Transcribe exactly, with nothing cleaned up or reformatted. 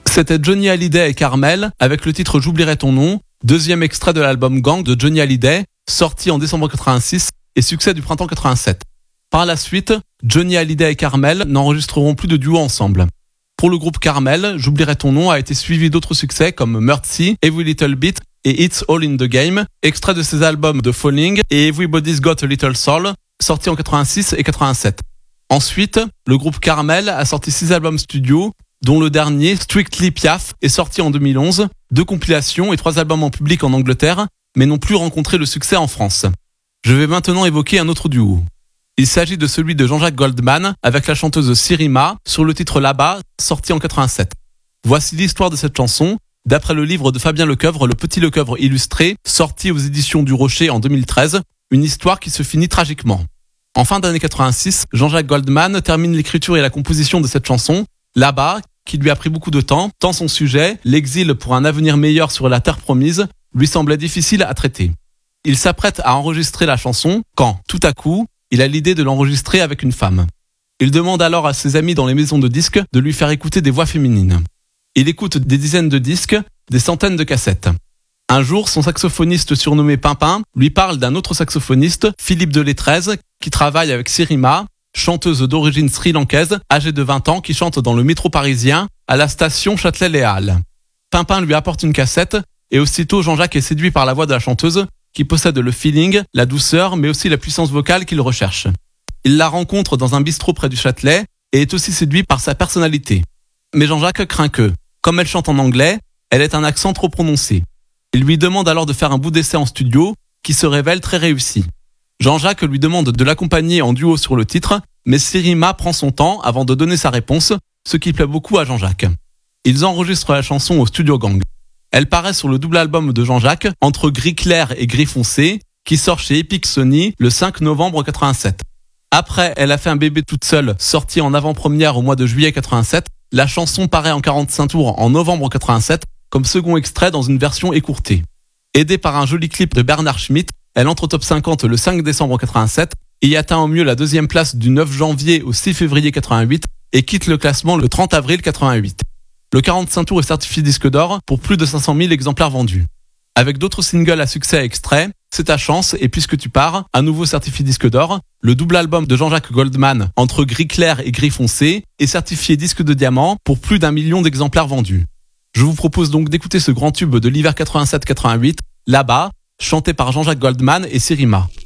C'était Johnny Hallyday et Carmel avec le titre J'oublierai ton nom, deuxième extrait de l'album Gang de Johnny Hallyday, sorti en décembre quatre-vingt-six et succès du printemps quatre-vingt-sept. Par la suite, Johnny Hallyday et Carmel n'enregistreront plus de duo ensemble. Pour le groupe Carmel, J'oublierai ton nom a été suivi d'autres succès comme Mercy, Every Little Bit et It's All in the Game, extraits de ses albums The Falling et Everybody's Got a Little Soul, sortis en quatre-vingt-six et quatre-vingt-sept. Ensuite, le groupe Carmel a sorti six albums studio, dont le dernier, Strictly Piaf, est sorti en deux mille onze, deux compilations et trois albums en public en Angleterre, mais n'ont plus rencontré le succès en France. Je vais maintenant évoquer un autre duo. Il s'agit de celui de Jean-Jacques Goldman avec la chanteuse Sirima sur le titre Là-bas, sorti en quatre-vingt-sept. Voici l'histoire de cette chanson, d'après le livre de Fabien Lecoeuvre, Le Petit Lecoeuvre illustré, sorti aux éditions du Rocher en deux mille treize, une histoire qui se finit tragiquement. En fin d'année quatre-vingt-six, Jean-Jacques Goldman termine l'écriture et la composition de cette chanson, Là-bas, qui lui a pris beaucoup de temps, tant son sujet, l'exil pour un avenir meilleur sur la terre promise, lui semblait difficile à traiter. Il s'apprête à enregistrer la chanson quand, tout à coup, il a l'idée de l'enregistrer avec une femme. Il demande alors à ses amis dans les maisons de disques de lui faire écouter des voix féminines. Il écoute des dizaines de disques, des centaines de cassettes. Un jour, son saxophoniste surnommé Pimpin lui parle d'un autre saxophoniste, Philippe Delettrez, qui travaille avec Sirima, chanteuse d'origine sri-lankaise, âgée de vingt ans, qui chante dans le métro parisien, à la station Châtelet-Les Halles. Pimpin lui apporte une cassette, et aussitôt Jean-Jacques est séduit par la voix de la chanteuse, qui possède le feeling, la douceur, mais aussi la puissance vocale qu'il recherche. Il la rencontre dans un bistrot près du Châtelet, et est aussi séduit par sa personnalité. Mais Jean-Jacques craint que, comme elle chante en anglais, elle ait un accent trop prononcé. Il lui demande alors de faire un bout d'essai en studio, qui se révèle très réussi. Jean-Jacques lui demande de l'accompagner en duo sur le titre, mais Sirima prend son temps avant de donner sa réponse, ce qui plaît beaucoup à Jean-Jacques. Ils enregistrent la chanson au Studio Gang. Elle paraît sur le double album de Jean-Jacques, Entre gris clair et gris foncé, qui sort chez Epic Sony le cinq novembre quatre-vingt-sept. Après Elle a fait un bébé toute seule, sorti en avant-première au mois de juillet quatre-vingt-sept, la chanson paraît en quarante-cinq tours en novembre quatre-vingt-sept, comme second extrait dans une version écourtée. Aidée par un joli clip de Bernard Schmitt, elle entre au top cinquante le cinq décembre quatre-vingt-sept et y atteint au mieux la deuxième place du neuf janvier au six février quatre-vingt-huit et quitte le classement le trente avril quatre-vingt-huit. Le quarante-cinq tours est certifié disque d'or pour plus de cinq cent mille exemplaires vendus. Avec d'autres singles à succès extraits, C'est ta chance et Puisque tu pars, à nouveau certifié disque d'or, le double album de Jean-Jacques Goldman, Entre gris clair et gris foncé, est certifié disque de diamant pour plus d'un million d'exemplaires vendus. Je vous propose donc d'écouter ce grand tube de l'hiver quatre-vingt-sept quatre-vingt-huit, Là-bas, chanté par Jean-Jacques Goldman et Sirima.